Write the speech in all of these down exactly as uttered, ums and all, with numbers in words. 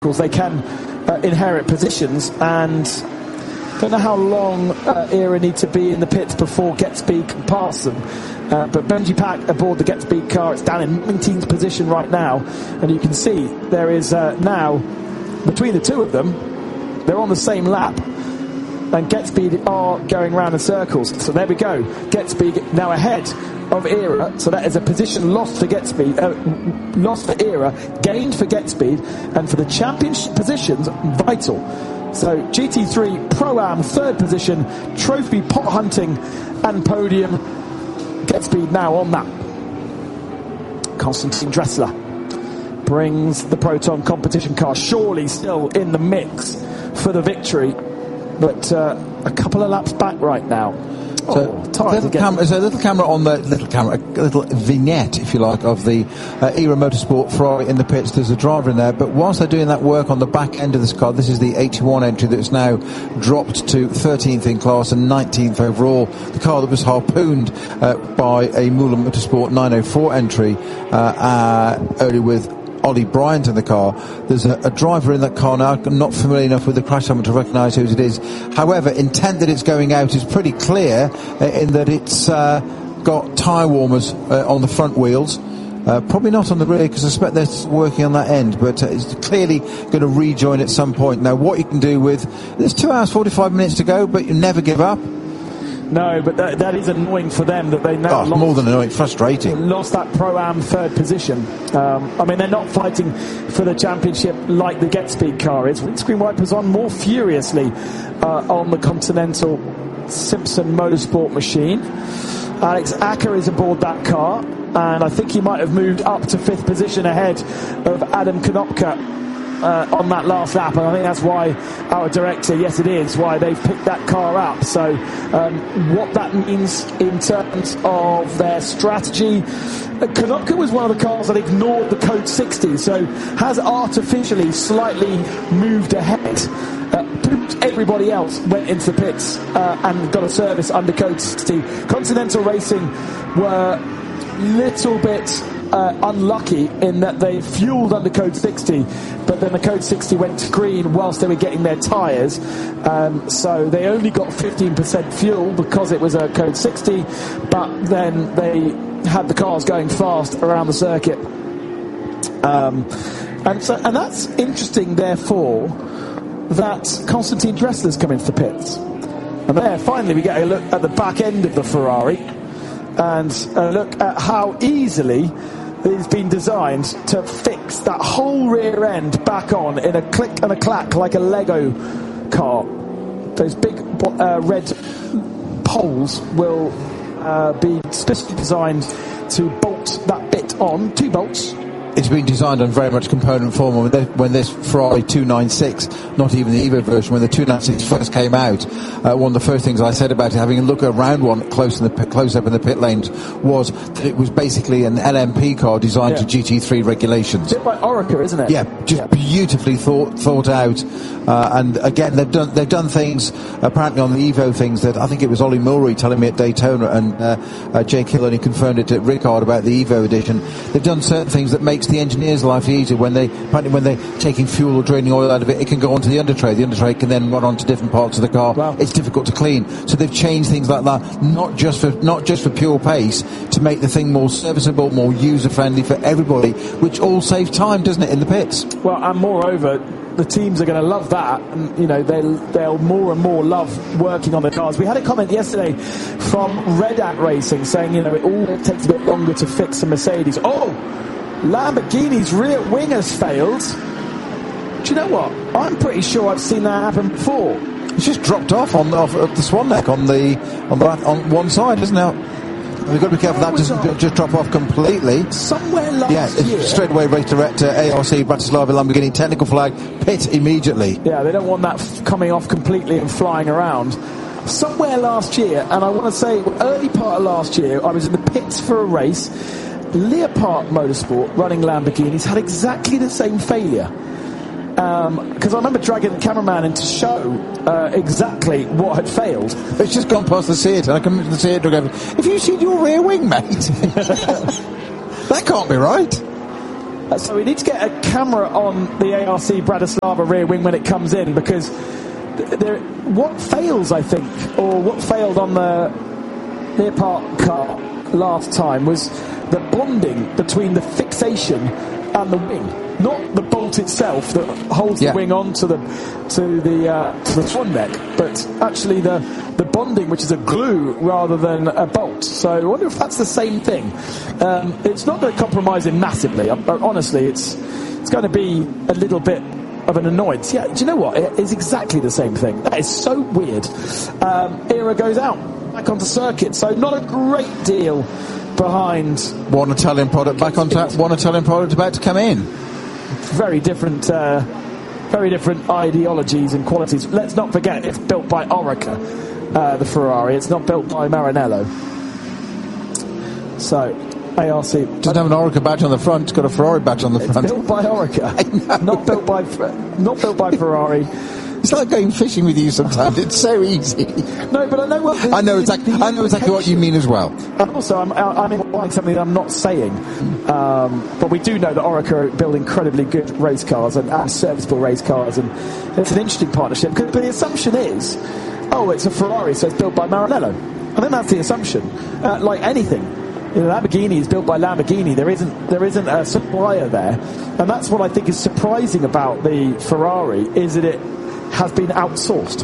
they can uh, inherit positions, and don't know how long uh, Era need to be in the pits before Getspeed can pass them. Uh, but Benji Pack aboard the Getspeed car, it's down in nineteenth position right now, and you can see there is uh, now, between the two of them, they're on the same lap, and Getspeed are going round in circles. So there we go, Getspeed now ahead of Era, so that is a position lost for Getspeed, uh, lost for Era, gained for Getspeed, and for the championship positions, vital. So G T three Pro-Am third position, trophy, pot hunting and podium. Getspeed now on that. Konstantin Dressler brings the Proton competition car, surely still in the mix for the victory, but uh, a couple of laps back right now. So oh, little cam- there's a little camera on the little camera, a little vignette, if you like, of the uh, Era Motorsport Ferrari in the pits. There's a driver in there, but whilst they're doing that work on the back end of this car, this is the eighty-one entry that's now dropped to thirteenth in class and nineteenth overall. The car that was harpooned uh, by a Muller Motorsport nine oh four entry uh, uh, earlier with Ollie Bryant in the car. There's a, a driver in that car now. I'm not familiar enough with the crash helmet to recognise who it is. However, intent that it's going out is pretty clear uh, in that it's uh, got tyre warmers uh, on the front wheels. Uh, probably not on the rear, because I suspect they're working on that end, but uh, it's clearly going to rejoin at some point. Now, what you can do with... There's two hours, forty-five minutes to go, but you never give up. No, but that, that is annoying for them that they now oh, lost, more than annoying, frustrating. Lost that Pro-Am third position. Um, I mean, they're not fighting for the championship like the Getspeed car is. Windscreen wipers on more furiously uh, on the Continental Simpson Motorsport machine. Alex Acker is aboard that car, and I think he might have moved up to fifth position ahead of Adam Konopka Uh, on that last lap, and I think that's why our director, yes it is, why they've picked that car up. So um, what that means in terms of their strategy, uh, Konopka was one of the cars that ignored the code sixty, so has artificially slightly moved ahead. Uh, everybody else went into the pits uh, and got a service under code sixty. Continental Racing were little bit Uh, unlucky in that they fueled under code sixty, but then the code sixty went to green whilst they were getting their tyres, um, so they only got fifteen percent fuel because it was a code sixty, but then they had the cars going fast around the circuit, um, and so and that's interesting therefore that Konstantin Dressler's come into the pits, and there finally we get a look at the back end of the Ferrari and a look at how easily it's been designed to fix that whole rear end back on in a click and a clack like a Lego car. Those big uh, red poles will uh, be specially designed to bolt that bit on, two bolts. It's been designed on very much component form. When, they, when this Ferrari two ninety-six, not even the Evo version, when the two ninety-six first came out, uh, one of the first things I said about it, having a look around one close, in the, close up in the pit lanes, was that it was basically an L M P car designed yeah. to G T three regulations. A bit like Orica, isn't it? Yeah, just yeah. beautifully thought thought out. Uh, and again, they've done they've done things apparently on the Evo things that I think it was Ollie Mulry telling me at Daytona, and uh, uh, Jake Hill only confirmed it to Rickard about the Evo edition. They've done certain things that makes the engineer's life easier. When they apparently when they're taking fuel or draining oil out of it, it can go onto the undertray. The undertray can then run onto different parts of the car. Wow. It's difficult to clean, so they've changed things like that, not just for not just for pure pace, to make the thing more serviceable, more user friendly for everybody, which all saves time, doesn't it, in the pits? Well, and moreover, the teams are going to love that, and you know they'll they'll more and more love working on the cars. We had a comment yesterday from Red Hat Racing saying, you know, it all takes a bit longer to fix a Mercedes. Oh, Lamborghini's rear wing has failed. Do you know what? I'm pretty sure I've seen that happen before. It's just dropped off on off the swan neck on the on the on one side, isn't it? We've got to be careful that doesn't just drop off completely. Somewhere last yeah, year. Straight away, race director, A R C, Bratislava Lamborghini, technical flag, pit immediately. Yeah, they don't want that f- coming off completely and flying around. Somewhere last year, and I want to say early part of last year, I was in the pits for a race. Leopard Motorsport, running Lamborghinis, had exactly the same failure. Because um, I remember dragging the cameraman in to show uh, exactly what had failed. It's just gone past the theatre. I come to the theatre and go, have you seen your rear wing, mate? That can't be right. Uh, so we need to get a camera on the A R C Bratislava rear wing when it comes in, because th- there, what fails, I think, or what failed on the Leopard car last time was the bonding between the fixation and the wing, not the bolt itself that holds yeah. the wing onto the to the uh, to the swan neck, but actually the the bonding, which is a glue rather than a bolt. So I wonder if that's the same thing. Um, it's not going to compromise it massively. Uh, honestly, it's it's going to be a little bit of an annoyance. Yeah, do you know what? It is exactly the same thing. That is so weird. Um, Era goes out back onto circuit, so not a great deal behind. One Italian product back on track. One Italian product about to come in. Very different, uh, very different ideologies and qualities. Let's not forget, it's built by Orica, uh, the Ferrari. It's not built by Maranello. So, A R C doesn't have an Orica badge on the front. It's got a Ferrari badge on the it's front. Built by Orica, not built by, not built by Ferrari. It's like going fishing with you sometimes. It's so easy. No, but I know what. The, I know exactly. I know exactly what you mean as well. And also, I'm, I'm implying something that I'm not saying. Um, but we do know that Orica build incredibly good race cars and, and serviceable race cars, and it's an interesting partnership. But the assumption is, oh, it's a Ferrari, so it's built by Maranello. I think that's the assumption. Uh, like anything. You know, Lamborghini is built by Lamborghini. There isn't there isn't a supplier there, and that's what I think is surprising about the Ferrari, is that it has been outsourced.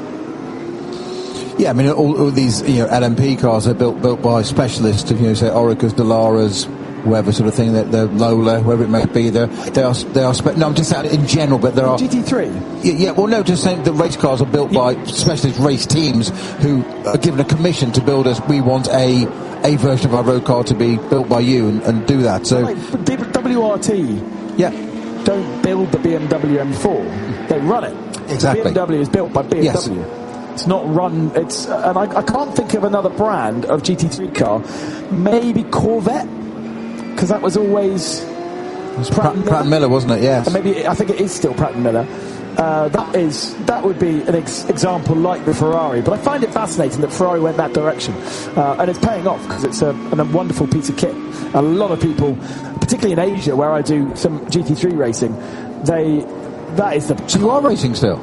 Yeah, I mean, all, all these you know L M P cars are built built by specialists. If you know, say Oricas, Dalaras, whatever sort of thing, that the Lola, whoever it may be, they they are they are. Spe- no, I'm just saying in general, but there are G T three. Yeah, yeah, well, no, just saying the race cars are built by specialist race teams who are given a commission to build us. We want a a version of our road car to be built by you, and, and do that. So right, W R T. Yeah. Don't build the B M W M four. They run it. Exactly. B M W is built by B M W. Yes. It's not run. It's and I, I can't think of another brand of G T three car. Maybe Corvette, because that was always Pratt, Pratt, and Pratt and Miller, wasn't it? Yes. And maybe I think it is still Pratt and Miller. Uh, that is that would be an ex- example like the Ferrari. But I find it fascinating that Ferrari went that direction, uh, and it's paying off because it's a, a wonderful piece of kit. A lot of people, particularly in Asia, where I do some G T three racing, they that is the. So you are racing still?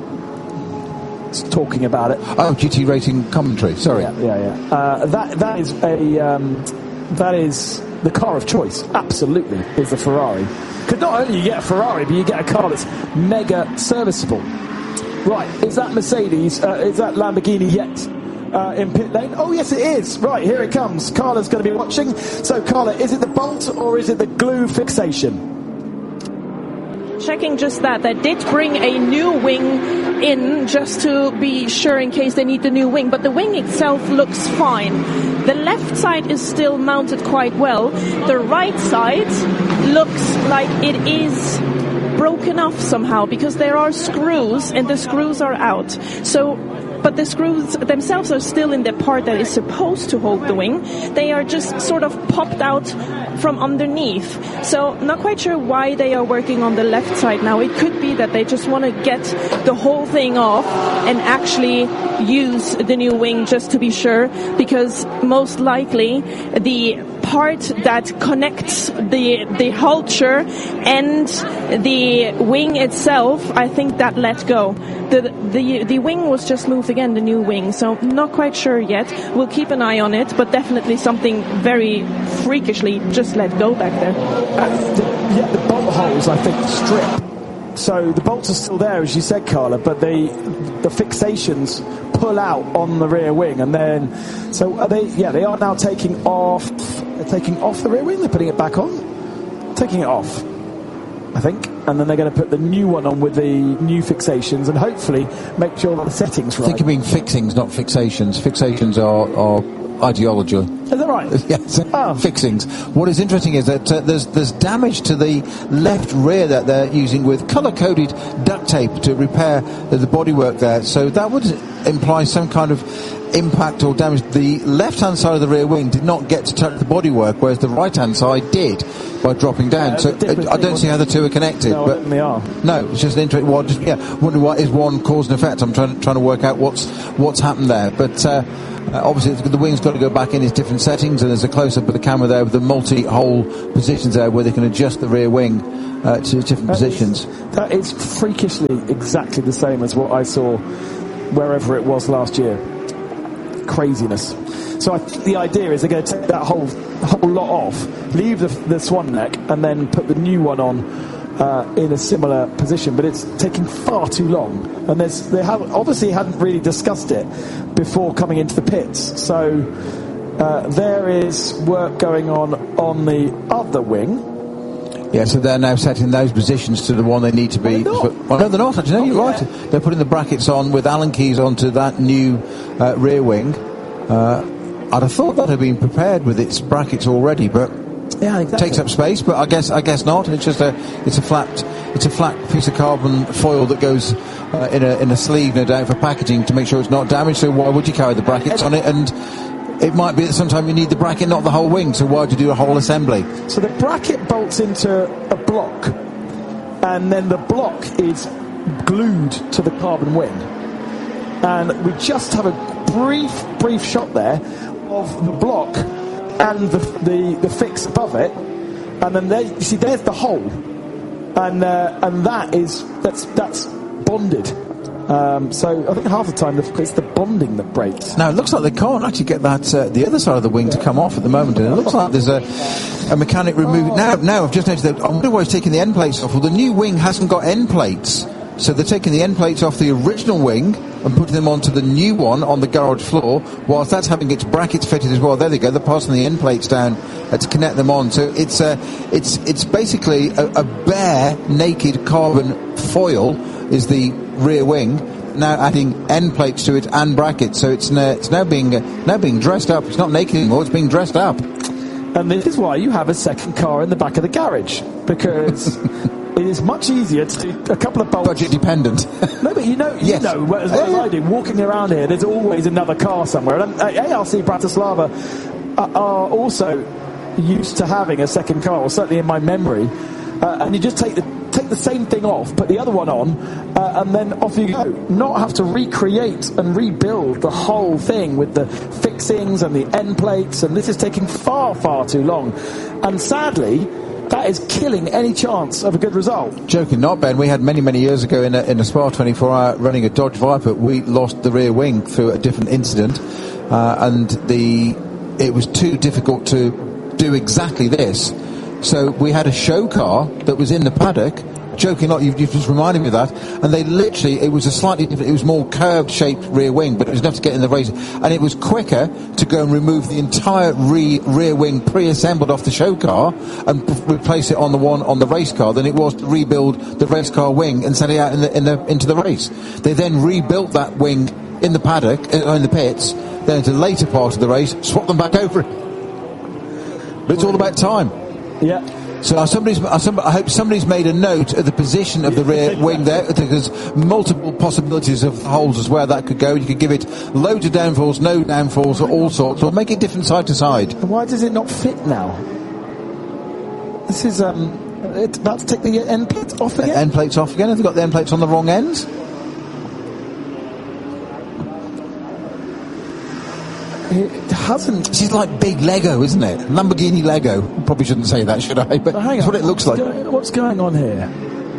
Talking about it. Oh, G T racing commentary. Sorry. Yeah, yeah, yeah. Uh, that that is a um, that is the car of choice. Absolutely, is the Ferrari. Because not only you get a Ferrari, but you get a car that's mega serviceable. Right? Is that Mercedes? Uh, is that Lamborghini yet? Uh, in pit lane? Oh yes, it is. Right, here it comes. Carla's going to be watching. So, Carla, is it the bolt or is it the glue fixation? Checking just that. They did bring a new wing in just to be sure in case they need the new wing, but the wing itself looks fine. The left side is still mounted quite well. The right side looks like it is broken off somehow because there are screws and the screws are out. So, but the screws themselves are still in the part that is supposed to hold the wing. They are just sort of popped out from underneath. So not quite sure why they are working on the left side now. It could be that they just want to get the whole thing off and actually use the new wing just to be sure, because most likely the part that connects the the hulture and the wing itself, I think that let go. The the the wing was just moved again, the new wing, so not quite sure yet. We'll keep an eye on it, but definitely something very freakishly just let go back there. Uh, the, yeah, the bolt holes, I think, strip. So the bolts are still there, as you said, Carla, but the the fixations pull out on the rear wing, and then so are they? Yeah, they are now taking off. They're taking off the rear wing. They're putting it back on. Taking it off, I think, and then they're going to put the new one on with the new fixations, and hopefully make sure that the settings right. I think you mean fixings, not fixations. Fixations are, are ideology. Is that right? Yes. Oh. Fixings. What is interesting is that uh, there's there's damage to the left rear that they're using with colour-coded duct tape to repair the, the bodywork there. So that would imply some kind of impact or damage. The left-hand side of the rear wing did not get to touch the bodywork, whereas the right-hand side did by dropping down. Yeah, so I, I don't see how the two are connected. No, but they are. No, it's just an interesting. Well, just yeah, wonder what is one cause and effect. I'm trying trying to work out what's what's happened there, but. Uh, Uh, obviously, the wing's got to go back in its different settings, and there's a close-up of the camera there with the multi-hole positions there where they can adjust the rear wing uh, to different that positions. Is, that is freakishly exactly the same as what I saw wherever it was last year. Craziness. So I think the idea is they're going to take that whole whole lot off, leave the, the swan neck, and then put the new one on uh, in a similar position. But it's taking far too long, and there's, they have obviously hadn't really discussed it before coming into the pits. So uh, there is work going on on the other wing. Yeah, so they're now setting those positions to the one they need to be. Oh, they're well, no, they're not. Actually, no, oh, you're yeah. right. They're putting the brackets on with Allen keys onto that new uh, rear wing. Uh, I'd have thought that had been prepared with its brackets already, but yeah, exactly. Takes up space. But I guess I guess not. It's just a it's a flat it's a flat piece of carbon foil that goes uh, in a in a sleeve, no doubt, for packaging to make sure it's not damaged. So why would you carry the brackets on it? And it might be that sometimes you need the bracket, not the whole wing. So why would you do a whole assembly? So the bracket bolts into a block, and then the block is glued to the carbon wing. And we just have a brief, brief shot there of the block and the the, the fix above it, and then there you see there's the hole, and uh, and that is that's that's bonded. Um, so I think half the time it's the bonding that breaks. Now it looks like they can't actually get that uh, the other side of the wing to come off at the moment, and it looks like there's a, a mechanic removing. Oh. Now, now I've just noticed that I wonder why he's taking the end plates off. Well, the new wing hasn't got end plates, so they're taking the end plates off the original wing and putting them onto the new one on the garage floor, whilst that's having its brackets fitted as well. There they go. They're passing the end plates down uh, to connect them on. So it's uh, it's it's basically a, a bare, naked carbon foil is the rear wing. Now adding end plates to it and brackets, so it's now, it's now being uh, now being dressed up. It's not naked anymore. It's being dressed up. And this is why you have a second car in the back of the garage, because it is much easier to do a couple of bolts. Budget dependent. No, but you know, you yes. know as well as I do. Walking around here, there's always another car somewhere. And A R C Bratislava are also used to having a second car, or certainly in my memory. Uh, and you just take the take the same thing off, put the other one on, uh, and then off you go. Not have to recreate and rebuild the whole thing with the fixings and the end plates, and this is taking far, far too long. And sadly, that is killing any chance of a good result. Joking not, Ben, we had many, many years ago in a, in a Spa twenty-four hour running a Dodge Viper, we lost the rear wing through a different incident, uh, and the it was too difficult to do exactly this. So we had a show car that was in the paddock, joking not, you've, you've just reminded me of that, and they literally, it was a slightly different, it was more curved shaped rear wing, but it was enough to get in the race, and it was quicker to go and remove the entire re, rear wing pre-assembled off the show car and p- replace it on the one on the race car than it was to rebuild the race car wing and send it out in the, in the, into the race. They then rebuilt that wing in the paddock, uh, in the pits, then into the later part of the race, swapped them back over. But it's all about time. Yeah. So somebody's, I hope somebody's made a note of the position of the rear wing there, because there's multiple possibilities of holes as where that could go. You could give it loads of downfalls, no downfalls, or all sorts, or make it different side to side. Why does it not fit now? This is um, it's about to take the end plates off again. The end plates off again. Have they got the end plates on the wrong ends? It hasn't. This is like big Lego, isn't it? Lamborghini Lego. Probably shouldn't say that, should I? But hang that's on, what it looks what's like. Going, what's going on here?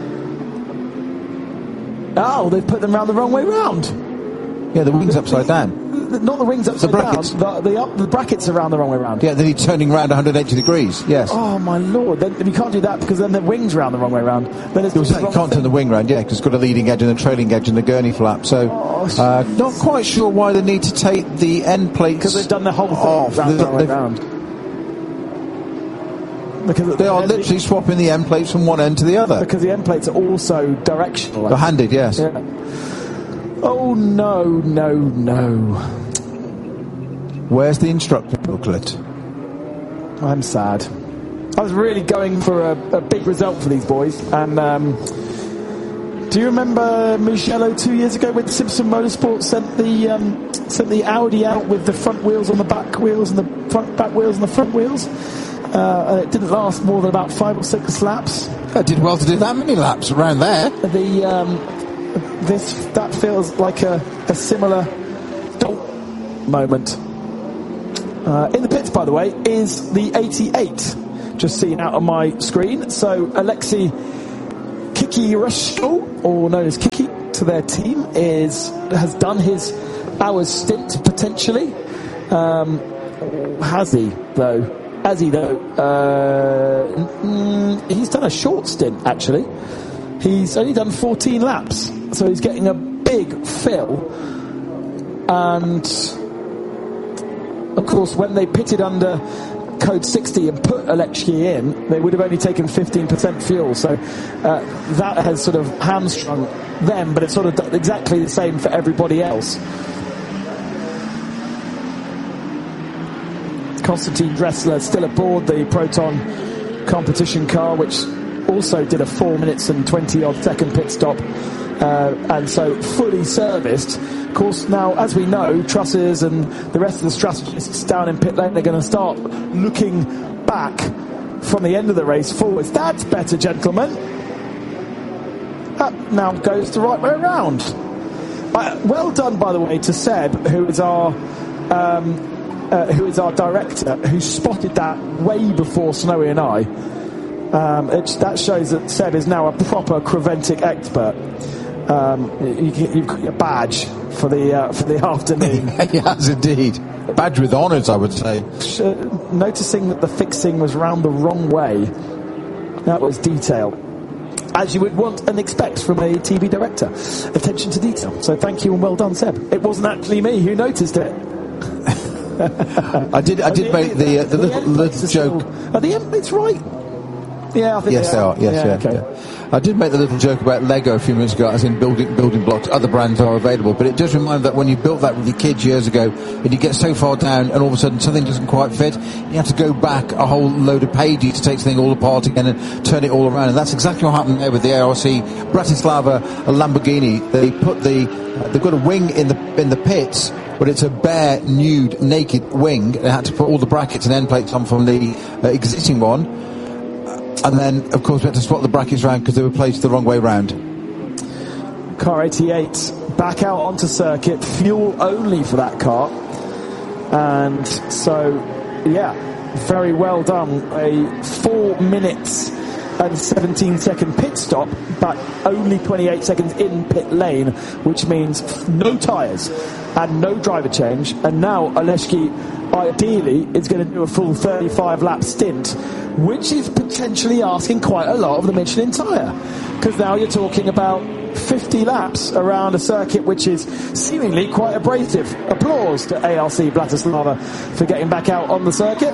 Oh, they've put them round the wrong way round. Yeah, the wing's upside down. Not the wings upside the brackets. down. The, the, up, the brackets are round the wrong way round. Yeah, then he's turning around one hundred eighty degrees. Yes. Oh my lord! Then you can't do that, because then the wing's round the wrong way round. Then it's you can't thing. turn the wing round, yeah, because it's got a leading edge and a trailing edge and the gurney flap. So, oh, uh, not quite sure why they need to take the end plates, because they've done the whole thing off. round the wrong way round. Because they are literally swapping the end plates from one end to the other. Because the end plates are also directional. They're handed, yes. Yeah. Oh no, no, no. Where's the instructor booklet? I'm sad. I was really going for a, a big result for these boys. And um, do you remember Mugello two years ago when Simpson Motorsport sent the um, sent the Audi out with the front wheels on the back wheels and the front back wheels and the front wheels? Uh, and it didn't last more than about five or six laps. I did well to do that many laps around there. The um, this that feels like a, a similar. Don't moment. Uh, in the pits, by the way, is the eighty-eight, just seen out on my screen. So Alexei Kikireshko, or known as Kiki to their team, is has done his hours stint potentially. Um, has he though? Has he though? Uh, mm, he's done a short stint actually. He's only done fourteen laps, so he's getting a big fill. And of course, when they pitted under code sixty and put Alexei in, they would have only taken fifteen percent fuel. So uh, that has sort of hamstrung them, but it's sort of exactly the same for everybody else. Konstantin Dressler still aboard the Proton competition car, which also did a four minutes and twenty odd second pit stop, uh, and so fully serviced. Of course, now, as we know, Trussers and the rest of the strategists down in pit lane are going to start looking back from the end of the race forwards. That's better, gentlemen. That now goes the right way around. Uh, well done, by the way, to Seb, who is our um, uh, who is our director, who spotted that way before Snowy and I. Um, it, that shows that Seb is now a proper Creventic expert. Um, you, you've got your badge for the uh, for the afternoon. He has indeed. Badge with honours, I would say. Uh, noticing that the fixing was round the wrong way. That was detail, as you would want and expect from a T V director. Attention to detail. So thank you and well done, Seb. It wasn't actually me who noticed it. I did. I did the, make the uh, the, the little, little joke. Still, are the end plates right? Yeah, I think yes, they are. Yes, yeah. yeah, okay. yeah. I did make the little joke about Lego a few minutes ago, as in building building blocks. Other brands are available, but it does remind that when you built that with your kids years ago, and you get so far down, and all of a sudden something doesn't quite fit, you have to go back a whole load of pages to take something all apart again and turn it all around. And that's exactly what happened there with the A R C Bratislava Lamborghini. They put the uh, they've got a wing in the in the pits, but it's a bare, nude, naked wing. They had to put all the brackets and end plates on from the uh, existing one. And then, of course, we had to swap the brackets around because they were placed the wrong way round. Car eighty-eight back out onto circuit, fuel only for that car. And so, yeah, very well done. A four minutes and seventeen second pit stop, but only twenty-eight seconds in pit lane, which means no tyres and no driver change. And now Alexei ideally is going to do a full thirty-five lap stint, which is potentially asking quite a lot of the Michelin tyre, because now you're talking about fifty laps around a circuit which is seemingly quite abrasive. Applause to A R C Bratislava for getting back out on the circuit.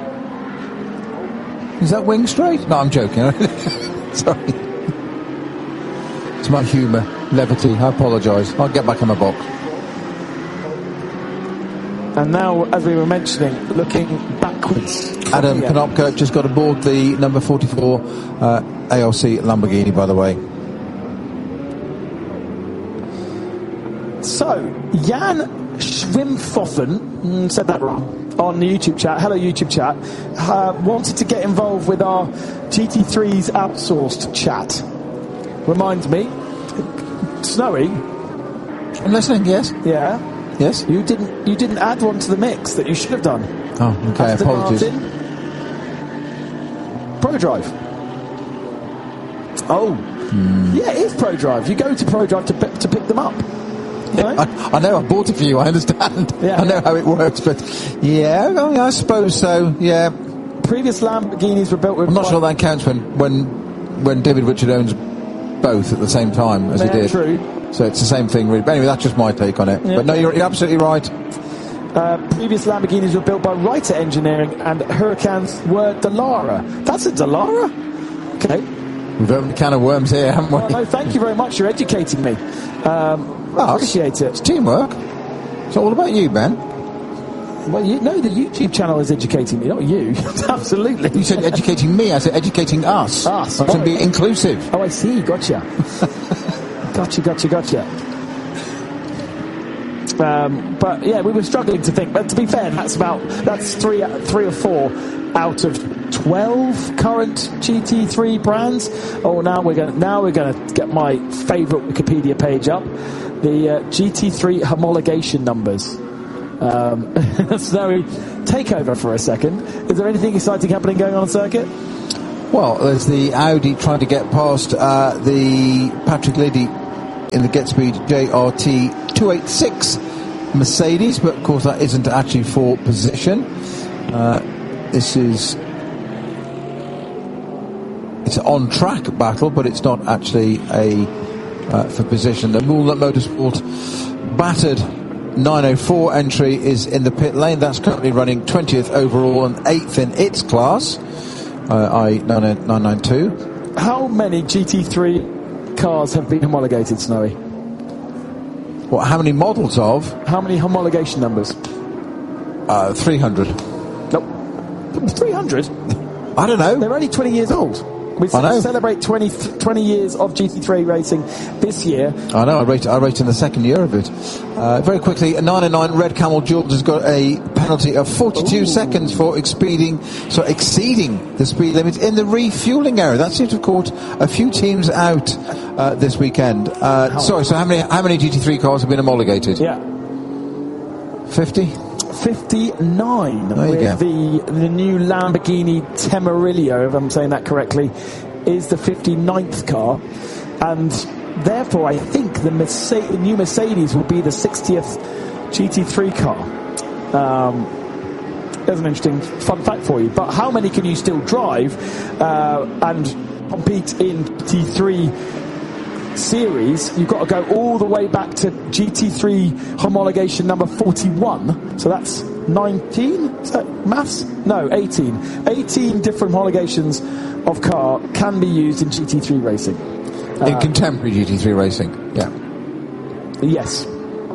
Is that wing straight? No, I'm joking. Sorry. It's my humour, levity. I apologise. I'll get back in my box. And now, as we were mentioning, looking backwards. Adam Konopka just got aboard the number forty-four uh, A R C Lamborghini, by the way. So, Jan Schwimpfoffen, mm, said that wrong, on the YouTube chat, hello YouTube chat, uh, wanted to get involved with our G T three's outsourced chat. Reminds me, Snowy. I'm listening, yes. Yeah. Yes. You didn't you didn't add one to the mix that you should have done. Oh, okay, Aston apologies. Martin ProDrive. Oh. Hmm. Yeah, it is ProDrive. You go to ProDrive to, to pick them up. You know? I, I know, I bought it for you, I understand. Yeah, I know yeah. how it works, but yeah, I, mean, I suppose so, yeah. Previous Lamborghinis were built with... I'm not sure that counts when, when when David Richard owns both at the same time as yeah, he did. True. So it's the same thing, really. But anyway, that's just my take on it. Yeah. But no, you're, you're absolutely right. Uh, previous Lamborghinis were built by Reiter Engineering, and Huracans were Dallara. That's a Dallara? Okay. We've opened a can of worms here, haven't we? Well, no, thank you very much. You're educating me. Um, well, appreciate it. It's teamwork. It's all about you, Ben. Well, you know, the YouTube channel is educating me, not you. Absolutely. You said educating me. I said educating us. Us. I should be inclusive. Oh, I see. Gotcha. gotcha, gotcha, gotcha. Um, but yeah, we were struggling to think. But to be fair, that's about that's three, three or four out of twelve current G T three brands. Oh, now we're going. Now we're going to get my favourite Wikipedia page up, the uh, G T three homologation numbers. Um, Snowy, take over for a second. Is there anything exciting happening going on on circuit? Well, there's the Audi trying to get past uh, the Patrick Liddy in the GetSpeed J R T two eighty-six Mercedes, but of course that isn't actually for position. Uh, this is it's an on-track battle, but it's not actually a uh, for position. The Moolnut Motorsport battered nine oh four entry is in the pit lane. That's currently running twentieth overall and eighth in its class, uh, I nine ninety-two. How many G T three cars have been homologated, Snowy? What, how many models of? How many homologation numbers? Uh, three hundred. Nope. three hundred? I don't know. They're only twenty years old. We celebrate twenty, twenty years of G T three racing this year. I know, I raced, I raced in the second year of it. Uh, very quickly, a nine oh nine Red Camel Jordan has got a penalty of forty-two Ooh. seconds for exceeding, so exceeding the speed limit in the refuelling area. That seems to have caught a few teams out uh, this weekend. Uh, sorry, so how many how many G T three cars have been homologated? Yeah. fifty? fifty-nine there you with go. the the new Lamborghini Temarillo, if I'm saying that correctly, is the fifty-ninth car, and therefore I think the, Mercedes, the new Mercedes will be the sixtieth G T three car. Um, there's an interesting fun fact for you. But how many can you still drive uh, and compete in G T three series? You've got to go all the way back to G T three homologation number forty-one, so that's nineteen, is that maths? No, eighteen eighteen different homologations of car can be used in G T three racing, in uh, contemporary G T three racing. Yeah, yes.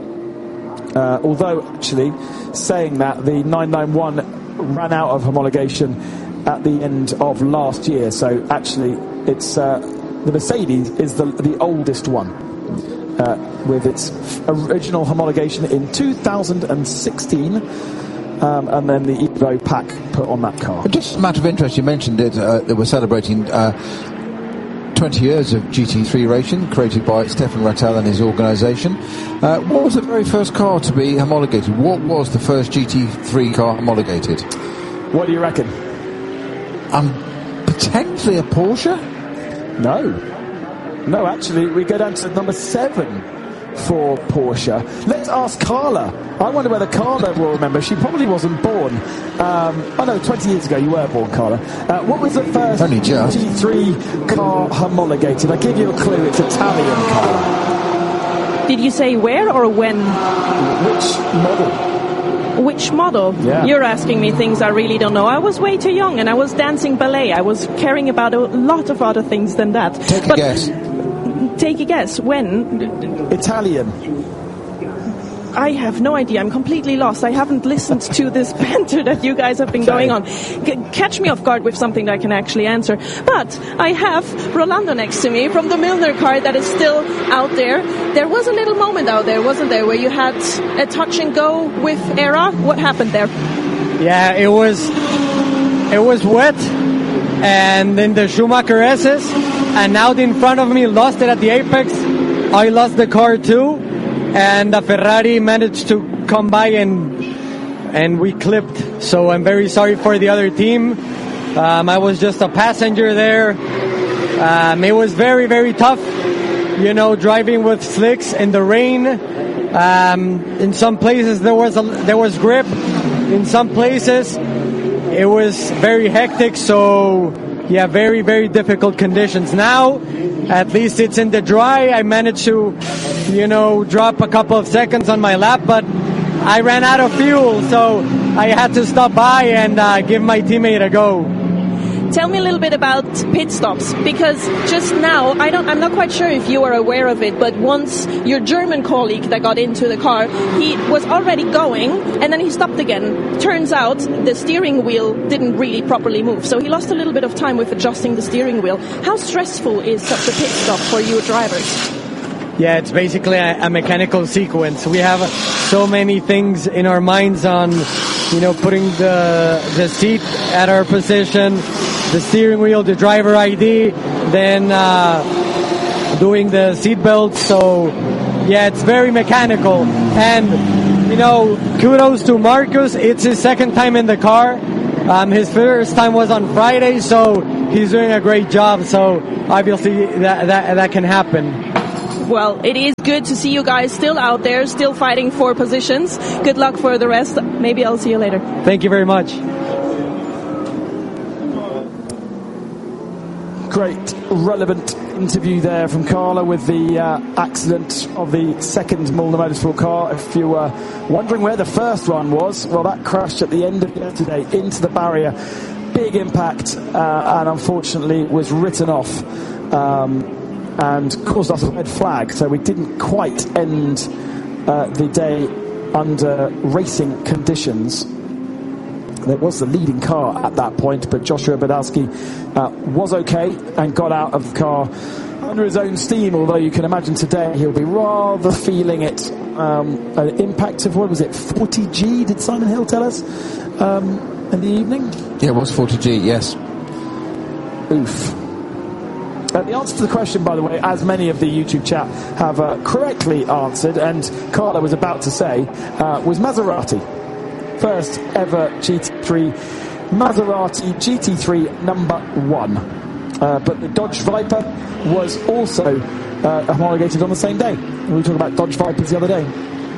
Uh, although actually saying that, the nine ninety-one ran out of homologation at the end of last year, so actually it's uh, the Mercedes is the, the oldest one, uh, with its original homologation in two thousand sixteen, um, and then the Evo pack put on that car. Just a matter of interest, you mentioned it, uh, that we're celebrating uh, twenty years of G T three racing, created by Stefan Rattel and his organisation. Uh, what was the very first car to be homologated? What was the first G T three car homologated? What do you reckon? Um, potentially a Porsche? No. No, actually, we go down to number seven for Porsche. Let's ask Carla. I wonder whether Carla will remember. She probably wasn't born. Um, oh, no, twenty years ago you were born, Carla. Uh, what was the first Only just. G T three car homologated? I give you a clue. It's Italian, Carla. Did you say where or when? Which model? Which model? Yeah. You're asking me things I really don't know. I was way too young and I was dancing ballet. I was caring about a lot of other things than that. Take a but guess. Take a guess. When? Italian. I have no idea. I'm completely lost. I haven't listened to this banter that you guys have been Sorry. going on. G- catch me off guard with something that I can actually answer. But I have Rolando next to me from the Milner car that is still out there. There was a little moment out there, wasn't there, where you had a touch and go with Era? What happened there? Yeah, it was it was wet, and then the Schumacher S's, and out in front of me lost it at the apex. I lost the car too. And the Ferrari managed to come by and and we clipped. So I'm very sorry for the other team. Um, I was just a passenger there. Um, it was very, very tough, you know, driving with slicks in the rain. Um, in some places there was a, there was grip. In some places it was very hectic. So yeah, very, very difficult conditions. Now, at least it's in the dry. I managed to, you know, drop a couple of seconds on my lap, but I ran out of fuel, so I had to stop by and uh, give my teammate a go. Tell me a little bit about pit stops, because just now, I don't, I'm not quite sure if you are aware of it, but once your German colleague that got into the car, he was already going, and then he stopped again. Turns out the steering wheel didn't really properly move, so he lost a little bit of time with adjusting the steering wheel. How stressful is such a pit stop for you drivers? Yeah, it's basically a, a mechanical sequence. We have so many things in our minds on, you know, putting the the seat at our position, the steering wheel, the driver I D, then uh, doing the seat belt. So, yeah, it's very mechanical. And you know, kudos to Marcus. It's his second time in the car. Um, his first time was on Friday, so he's doing a great job. So obviously that that, that can happen. Well, it is good to see you guys still out there, still fighting for positions. Good luck for the rest. Maybe I'll see you later. Thank you very much. Great, relevant interview there from Carla with the uh, accident of the second Mühlner Motorsport car. If you were wondering where the first one was, well, that crashed at the end of yesterday into the barrier. Big impact, uh, and unfortunately was written off. Um, and caused us a red flag, so we didn't quite end uh, the day under racing conditions. There was the leading car at that point, but Joshua Badowski uh, was okay and got out of the car under his own steam, although you can imagine today he'll be rather feeling it. Um, an impact of, what was it, forty G, did Simon Hill tell us, um, in the evening? Yeah, it was forty G, yes. Oof. Uh, the answer to the question, by the way, as many of the YouTube chat have uh, correctly answered, and Carla was about to say, uh, was Maserati. First ever G T three, Maserati G T three number one. Uh, but the Dodge Viper was also uh, homologated on the same day. We were talking about Dodge Vipers the other day.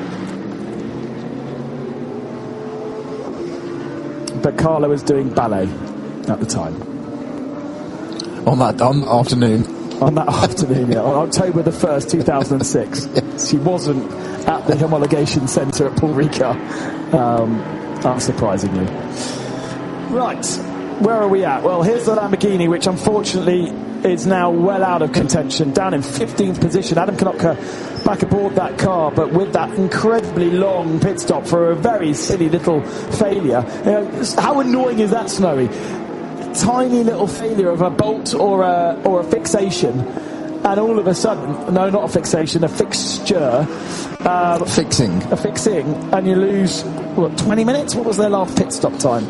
But Carla was doing ballet at the time. On that on afternoon. On that afternoon, yeah. On October the first, two thousand six. Yes. She wasn't at the homologation centre at Paul Ricard, um, unsurprisingly. Right, where are we at? Well, here's the Lamborghini, which unfortunately is now well out of contention, down in fifteenth position. Adam Konopka back aboard that car, but with that incredibly long pit stop for a very silly little failure. You know, how annoying is that, Snowy? Tiny little failure of a bolt or a or a fixation, and all of a sudden, no, not a fixation, a fixture, um, fixing, a fixing, and you lose what, twenty minutes? What was their last pit stop time?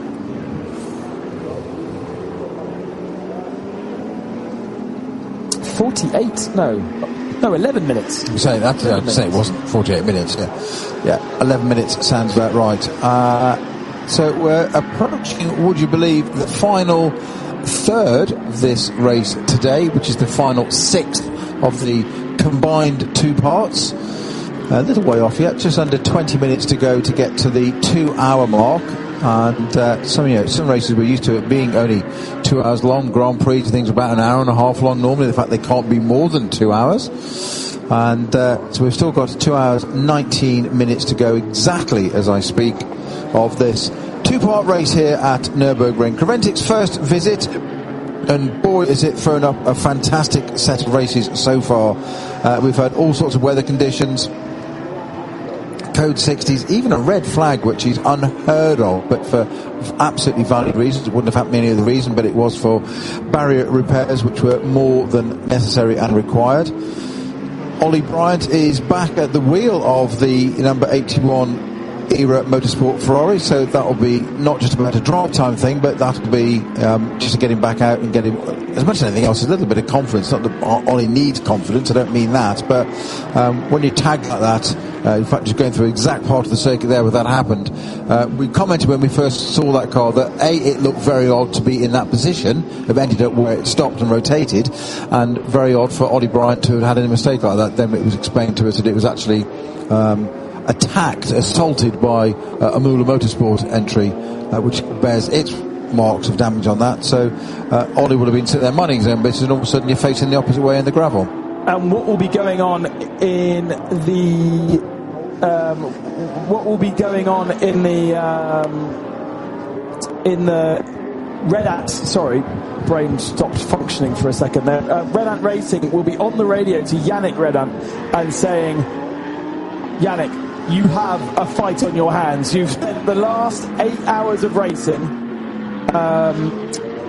Forty-eight? No, no, eleven minutes. You say that? I'd say it wasn't forty-eight minutes. Yeah, yeah, eleven minutes sounds about right. Uh, So we're approaching, would you believe, the final third of this race today, which is the final sixth of the combined two parts. A little way off yet, just under twenty minutes to go to get to the two-hour mark. And uh, some, you know, some races we're used to it being only two hours long. Grand Prix, things about an hour and a half long normally. The fact they can't be more than two hours. And uh, so we've still got two hours, nineteen minutes to go exactly as I speak of this two-part race here at Nürburgring. Creventic's first visit, and boy is it thrown up a fantastic set of races so far. Uh, we've had all sorts of weather conditions, code sixties, even a red flag, which is unheard of, but for absolutely valid reasons. It wouldn't have happened any other reason, but it was for barrier repairs, which were more than necessary and required. Ollie Bryant is back at the wheel of the number eighty-one era Motorsport Ferrari, so that'll be not just about a drive time thing, but that'll be um, just to get him back out and get him, as much as anything else, a little bit of confidence. Not that Ollie needs confidence, I don't mean that, but um, when you tag like that, uh, in fact just going through the exact part of the circuit there where that happened, uh, we commented when we first saw that car that A, it looked very odd to be in that position, have ended up where it stopped and rotated, and very odd for Ollie Bryant to have had any mistake like that. Then it was explained to us that it was actually um, attacked, assaulted by uh, a Mühlner Motorsport entry, uh, which bears its marks of damage on that. So uh, Ollie would have been sitting there minding his own business, and all of a sudden you're facing the opposite way in the gravel. And what will be going on in the um, what will be going on in the um, in the Red Ant? Sorry, brain stopped functioning for a second there. Uh, Red Ant Racing will be on the radio to Yannick Red Ant and saying, Yannick, you have a fight on your hands. You've spent the last eight hours of racing um,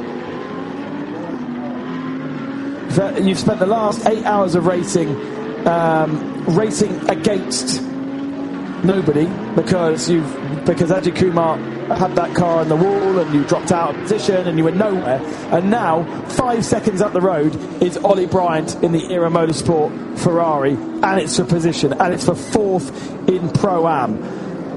you've spent the last eight hours of racing um, racing against nobody, because you've because Ajay Kumar had that car on the wall and you dropped out of position and you were nowhere, and now five seconds up the road is Ollie Bryant in the Era Motorsport Ferrari, and it's for position, and it's for fourth in Pro-Am.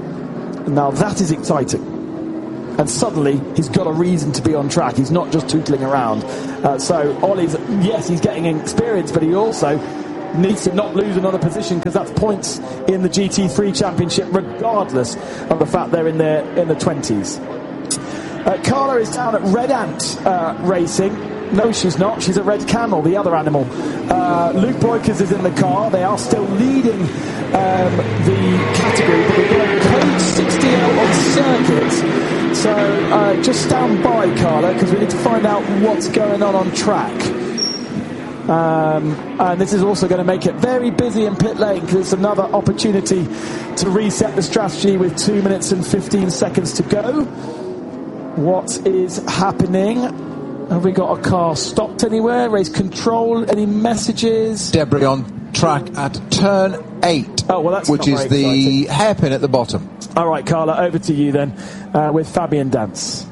Now that is exciting. And suddenly he's got a reason to be on track. He's not just tootling around. Uh, so Ollie's, yes, he's getting experience, but he also needs to not lose another position, because that's points in the G T three Championship, regardless of the fact they're in their in the twenties. Uh, Carla is down at Red Ant uh, Racing. No, she's not. She's at Red Camel, the other animal. Uh, Luke Breukers is in the car. They are still leading um, the category, but we're going Code sixty L on circuit. So uh, just stand by, Carla, because we need to find out what's going on on track. Um, and this is also going to make it very busy in pit lane, because it's another opportunity to reset the strategy with two minutes and fifteen seconds to go. What is happening? Have we got a car stopped anywhere? Race control? Any messages? Debris on track at turn eight. Oh, well, that's which is the exciting hairpin at the bottom. All right, Carla, over to you then uh, with Fabian Dance.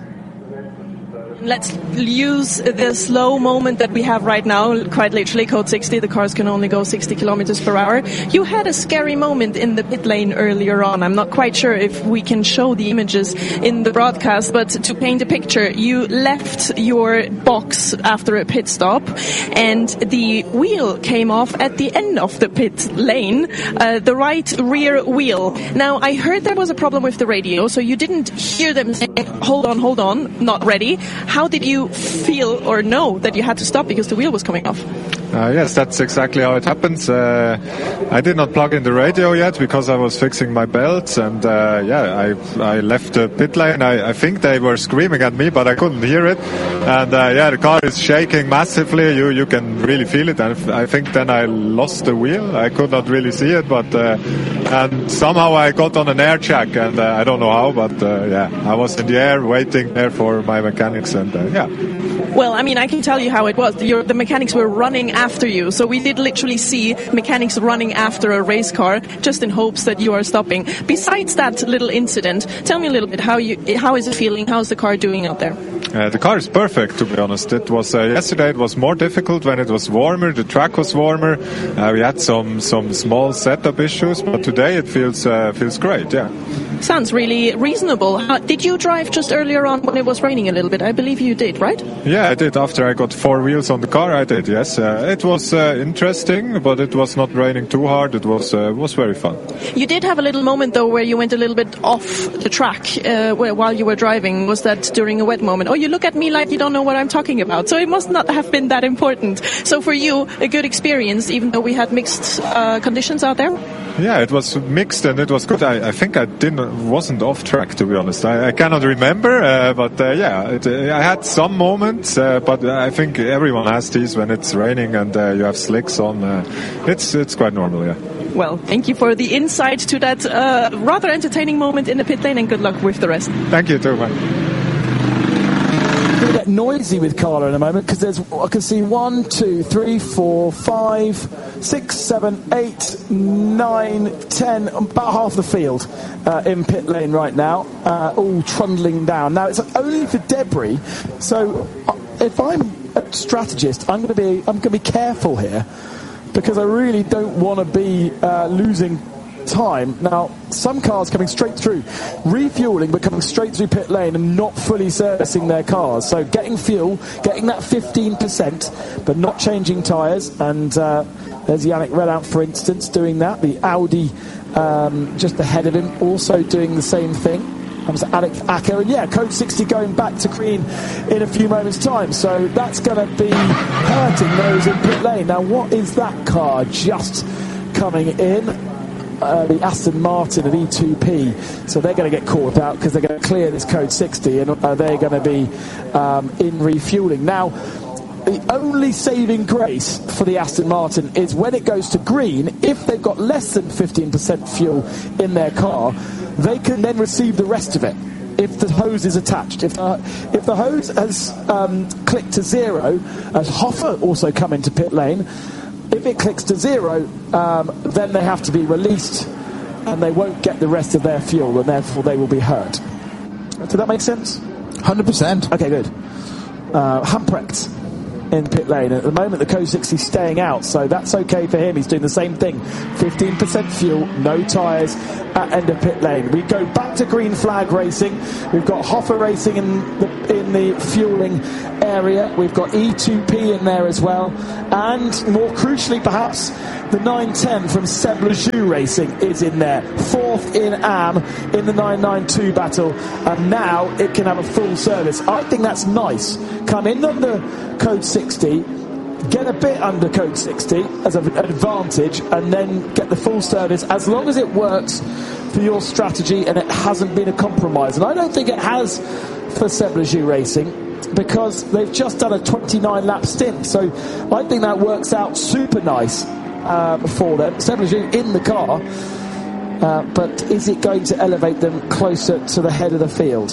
Let's use the slow moment that we have right now, quite literally, code sixty. The cars can only go sixty kilometers per hour. You had a scary moment in the pit lane earlier on. I'm not quite sure if we can show the images in the broadcast, but to paint a picture, you left your box after a pit stop, and the wheel came off at the end of the pit lane, uh, the right rear wheel. Now, I heard there was a problem with the radio, so you didn't hear them say, hold on, hold on, not ready. How did you feel or know that you had to stop because the wheel was coming off? Uh, yes, that's exactly how it happens. Uh, I did not plug in the radio yet because I was fixing my belts, and uh, yeah, I I left the pit lane. I, I think they were screaming at me, but I couldn't hear it. And uh, yeah, the car is shaking massively. You you can really feel it. And I think then I lost the wheel. I could not really see it, but uh, and somehow I got on an air check, and uh, I don't know how, but uh, yeah, I was in the air waiting there for my mechanics, and uh, yeah. Well, I mean, I can tell you how it was. Your, the mechanics were running after you. So we did literally see mechanics running after a race car just in hopes that you are stopping. Besides that little incident, tell me a little bit, how you, how is it feeling? How's the car doing out there? Uh, the car is perfect, to be honest. It was uh, yesterday. It was more difficult when it was warmer. The track was warmer. Uh, we had some some small setup issues, but today it feels uh, feels great. Yeah. Sounds really reasonable. How, did you drive just earlier on when it was raining a little bit? I believe you did, right? Yeah, I did. After I got four wheels on the car, I did. Yes, uh, it was uh, interesting, but it was not raining too hard. It was uh, was very fun. You did have a little moment though where you went a little bit off the track uh, where, while you were driving. Was that during a wet moment? Oh, you look at me like you don't know what I'm talking about. So it must not have been that important. So for you, a good experience, even though we had mixed uh, conditions out there? Yeah, it was mixed and it was good. I, I think I didn't wasn't off track, to be honest. I, I cannot remember, uh, but uh, yeah, it, uh, I had some moments, uh, but I think everyone has these when it's raining and uh, you have slicks on. Uh, it's it's quite normal, yeah. Well, thank you for the insight to that uh, rather entertaining moment in the pit lane, and good luck with the rest. Thank you too, man. Going to get noisy with Carla in a moment, because there's I can see one, two, three, four, five, six, seven, eight, nine, ten, about half the field uh, in pit lane right now, uh, all trundling down. Now it's only for debris, so if I'm a strategist, I'm going to be I'm going to be careful here, because I really don't want to be uh, losing time. Now, some cars coming straight through, refueling but coming straight through pit lane and not fully servicing their cars. So getting fuel, getting that fifteen percent, but not changing tyres. And uh, there's Yannick Redout, for instance, doing that. The Audi um, just ahead of him also doing the same thing. Comes to Alex Acker, and yeah, code sixty going back to green in a few moments' time. So that's going to be hurting those in pit lane. Now, what is that car just coming in? Uh, the Aston Martin of E two P, so they're going to get caught out because they're going to clear this code sixty, and uh, they're going to be um, in refueling. Now, the only saving grace for the Aston Martin is when it goes to green, if they've got less than fifteen percent fuel in their car, they can then receive the rest of it if the hose is attached. If, uh, if the hose has um, clicked to zero, as Hoffer also come into pit lane, if it clicks to zero, um, then they have to be released and they won't get the rest of their fuel, and therefore they will be hurt. Does that make sense? one hundred percent. Okay, good. Uh, Humprecht in pit lane. At the moment, the Code sixty is staying out, so that's okay for him. He's doing the same thing. fifteen percent fuel, no tyres at end of pit lane. We go back to green flag racing. We've got Hoffer racing in the, in the fueling area. We've got E two P in there as well. And more crucially, perhaps, the nine ten from Seb Lejoux Racing is in there. Fourth in A M in the nine ninety-two battle. And now it can have a full service. I think that's nice. Come in on the Code sixty, get a bit under Code sixty as an advantage, and then get the full service as long as it works for your strategy and it hasn't been a compromise. And I don't think it has for Seb Lejoux Racing, because they've just done a twenty-nine lap stint. So I think that works out super nice uh, for them. Seb Lejoux in the car, uh, but is it going to elevate them closer to the head of the field?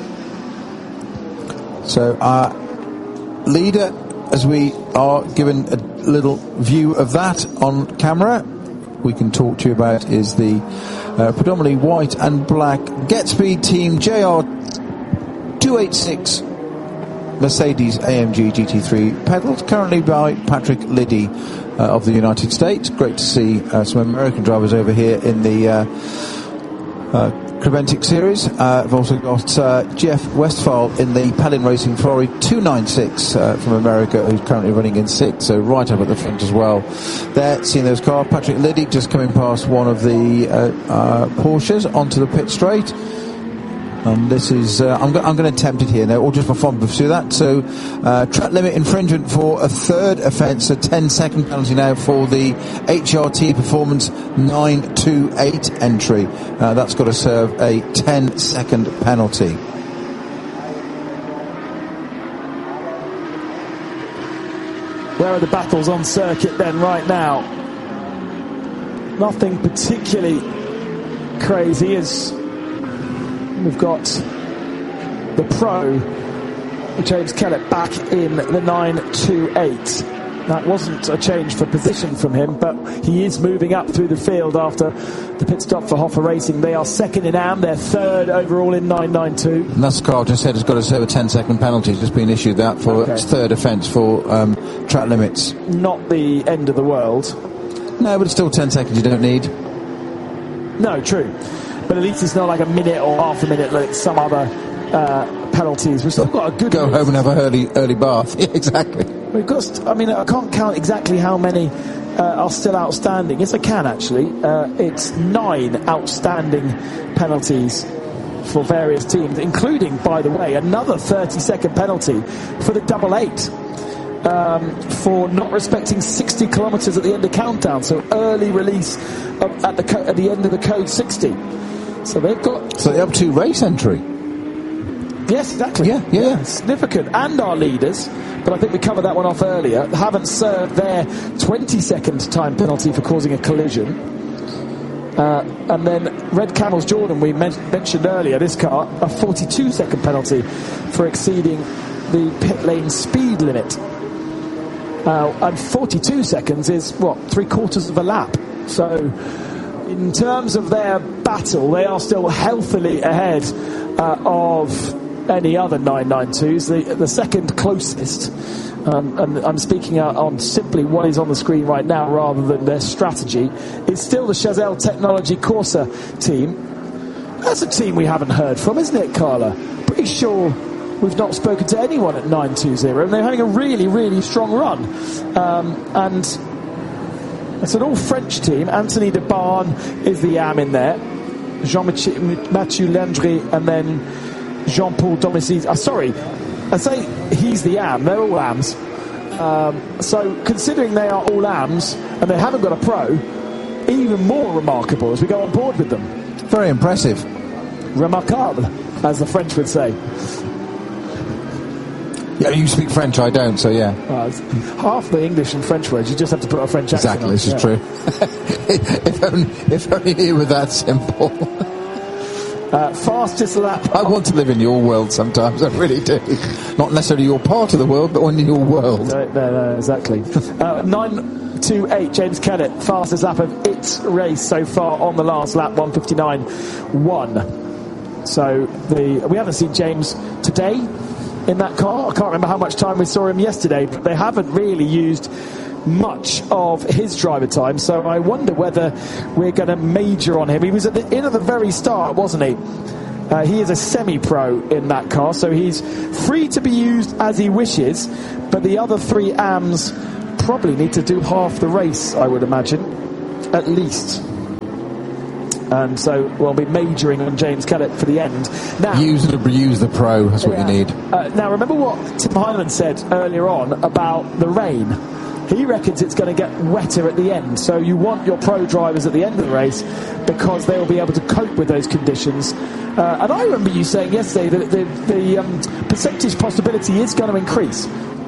So our leader, as we are given a little view of that on camera, we can talk to you about, is the uh, predominantly white and black GetSpeed Team J R two eighty-six Mercedes A M G G T three, pedalled currently by Patrick Liddy uh, of the United States. Great to see uh, some American drivers over here in the uh, uh, Creventic series. Uh, I've also got uh, Jeff Westphal in the Palin Racing Ferrari two ninety-six uh, from America, who's currently running in sixth, so right up at the front as well. There, seeing those cars, Patrick Liddy just coming past one of the uh, uh, Porsches onto the pit straight. And this is, uh, I'm, go- I'm going to attempt it here now, or just for fun pursue that. So, uh, track limit infringement for a third offence, a ten second penalty now for the H R T Performance nine two eight entry. Uh, that's got to serve a ten second penalty. Where are the battles on circuit then right now? Nothing particularly crazy as we've got the pro, James Kellett, back in the nine two eight. That wasn't a change for position from him, but he is moving up through the field after the pit stop for Hoffer Racing. They are second in A M, they're third overall in nine ninety-two. And that's Carl just said, has got to serve a ten second penalty. It's just been issued that for okay. its third offence for um, track limits. Not the end of the world. No, but it's still ten seconds you don't need. No, true. But at least it's not like a minute or half a minute like some other uh, penalties. We've still got a good... Go home and have a early early bath. Yeah, exactly. We've got... I mean, I can't count exactly how many uh, are still outstanding. Yes, I can, actually. Uh, it's nine outstanding penalties for various teams, including, by the way, another thirty second penalty for the double eight. Um, for not respecting sixty kilometres at the end of countdown, so early release of, at the co- at the end of the Code sixty. So they've got... So they're up to race entry. Yes, exactly. Yeah, yeah, yeah. Significant. And our leaders, but I think we covered that one off earlier, haven't served their twenty second time penalty for causing a collision. Uh, and then Red Camels Jordan, we men- mentioned earlier, this car, a forty-two second penalty for exceeding the pit lane speed limit. Uh, and forty-two seconds is, what, three quarters of a lap. So in terms of their battle, they are still healthily ahead uh, of any other nine ninety-twos. The, the second closest, um, and I'm speaking uh, on simply what is on the screen right now rather than their strategy, is still the Chazelle Technology Corsa team. That's a team we haven't heard from, isn't it, Carla? Pretty sure we've not spoken to anyone at nine two zero, and they're having a really, really strong run. Um, and it's an all-French team. Anthony de Barn is the A M in there. Jean-Mathieu Landry, and then Jean-Paul Domicis. Uh, sorry, I say he's the A M. They're all A Ms. Um, so considering they are all A Ms and they haven't got a pro, even more remarkable as we go on board with them. Very impressive. Remarquable, as the French would say. Yeah, you speak French, I don't, so yeah. Uh, half the English and French words, you just have to put a French accent on. Exactly, this is yeah. true. if, only, if only it were that simple. uh, fastest lap. I want to live in your world sometimes, I really do. Not necessarily your part of the world, but in your world. No, no, no exactly. uh, nine two eight, James Kellett, fastest lap of its race so far on the last lap, one fifty-nine one. So the we haven't seen James today. in that car. I can't remember how much time we saw him yesterday, but they haven't really used much of his driver time, so I wonder whether we're going to major on him. He was at the in at the very start, wasn't he? Uh, he is a semi-pro in that car, so he's free to be used as he wishes, but the other three A Ms probably need to do half the race, I would imagine, at least. And so we'll be majoring on James Kellett for the end. Now, use the, use the pro, that's what yeah. you need. Uh, now, remember what Tim Hyland said earlier on about the rain. He reckons it's going to get wetter at the end, so you want your pro drivers at the end of the race because they will be able to cope with those conditions. Uh, and I remember you saying yesterday that the, the um, percentage possibility is going to increase.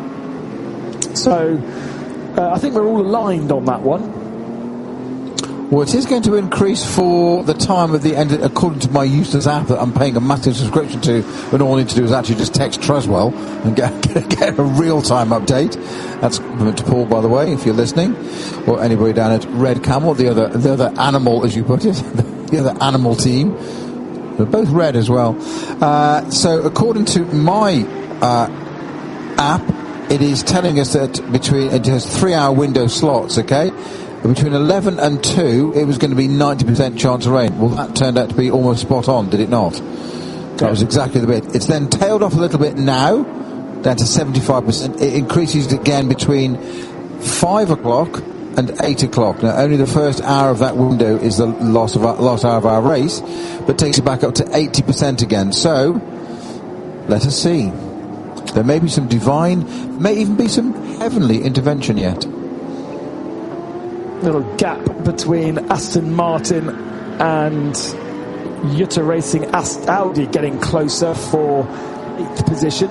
So uh, I think we're all aligned on that one. Well, it is going to increase for the time of the end, according to my Eustace app that I'm paying a massive subscription to, and all I need to do is actually just text Treswell and get, get, get a real-time update. That's compliment to Paul, by the way, if you're listening, or anybody down at Red Camel, the other the other animal, as you put it, the other animal team. They're both red as well. Uh, so according to my uh, app, it is telling us that between it has three-hour window slots, okay? Between eleven and two, it was going to be ninety percent chance of rain. Well, that turned out to be almost spot on, did it not? That was exactly the bit. It's then tailed off a little bit now, down to seventy-five percent. It increases again between five o'clock and eight o'clock. Now, only the first hour of that window is the last, of our, last hour of our race, but takes it back up to eighty percent again. So, let us see. There may be some divine, may even be some heavenly intervention yet. Little gap between Aston Martin and Jutta Racing. Ast- Audi getting closer for eighth position.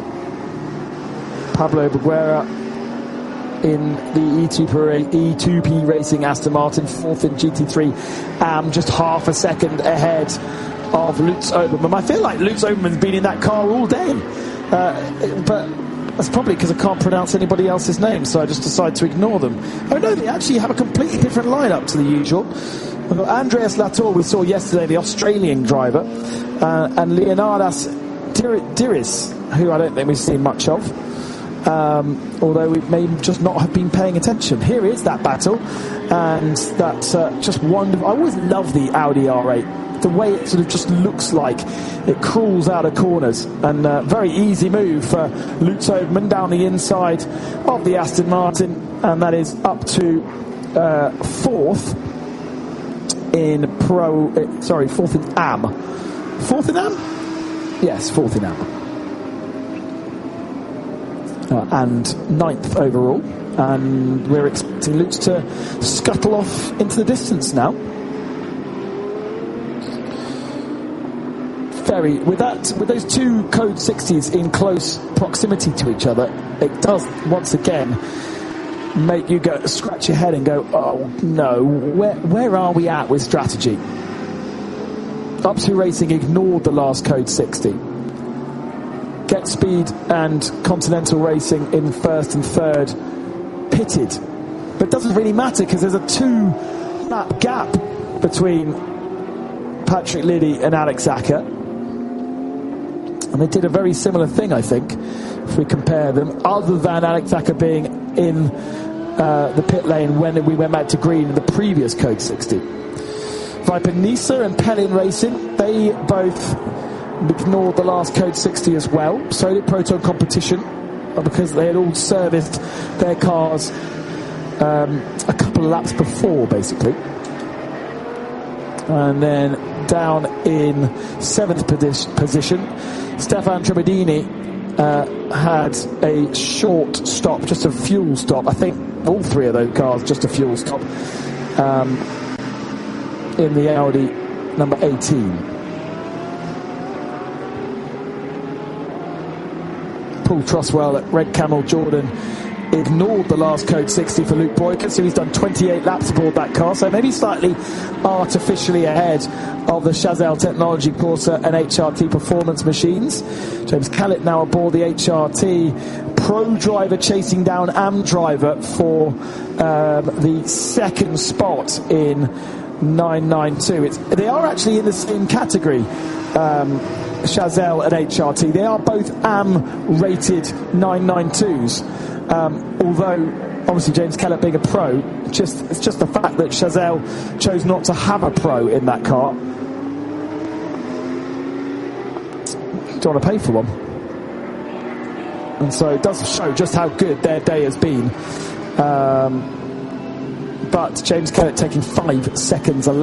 Pablo Boguera in the E two P, E two P Racing Aston Martin, fourth in G T three A M, just half a second ahead of Lutz Obermann. I feel like Lutz Obermann's been in that car all day, uh, but that's probably because I can't pronounce anybody else's name, so I just decide to ignore them. Oh no, they actually have a completely different lineup to the usual. We've got Andreas Latour, we saw yesterday, the Australian driver, uh, and Leonidas Diris, who I don't think we've seen much of, um, although we may just not have been paying attention. Here is that battle, and that's uh, just wonderful. I always love the Audi R eight. The way it sort of just looks like it crawls out of corners, and uh, very easy move for Lutz Obermann down the inside of the Aston Martin, and that is up to uh, fourth in pro uh, sorry fourth in A M fourth in A M yes fourth in A M uh, and ninth overall, and we're expecting Lutz to scuttle off into the distance now. Very, with that, with those two Code sixties in close proximity to each other, it does once again make you go scratch your head and go, oh no, where where are we at with strategy? Up to Racing ignored the last Code sixty. Get Speed and Continental Racing in first and third pitted, but it doesn't really matter because there's a two lap gap between Patrick Liddy and Alex Acker. And they did a very similar thing, I think, if we compare them, other than Alex Acker being in uh, the pit lane when we went back to green in the previous Code sixty. Viper Nisa and Pellin Racing, they both ignored the last Code sixty as well. So did Proton Competition, because they had all serviced their cars um, a couple of laps before, basically. And then down in seventh position, Stefan Trebedini uh, had a short stop, just a fuel stop. I think all three of those cars just a fuel stop um, in the Audi number eighteen. Paul Truswell at Red Camel Jordan ignored the last Code sixty for Luke Boyka, so he's done twenty-eight laps aboard that car, so maybe slightly artificially ahead of the Chazelle Technology Corsa and H R T Performance machines. James Kellett now aboard the H R T, pro driver chasing down A M driver for um, the second spot in nine ninety-two. It's, they are actually in the same category. Um, Chazelle and H R T. They are both A M rated nine ninety-twos. Um, although, obviously, James Kellett being a pro, just it's just the fact that Chazelle chose not to have a pro in that car. Don't want to pay for one. And so it does show just how good their day has been. Um, but James Kellett taking five seconds